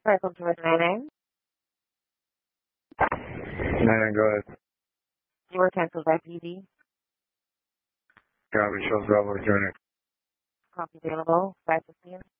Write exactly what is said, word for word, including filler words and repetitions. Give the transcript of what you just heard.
Cycle to nine nine. nine nine, go ahead. You were canceled by P D. Copy, shows Bravo returning. Copy available. five fifteen.